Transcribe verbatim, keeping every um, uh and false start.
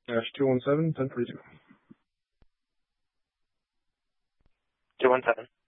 Dash two one seven ten forty two. Two one seven.